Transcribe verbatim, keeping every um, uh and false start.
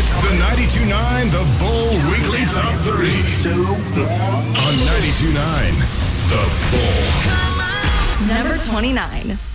It's the ninety-two point nine The Bull Weekly Top three. On ninety-two point nine The Bull. Number twenty-nine.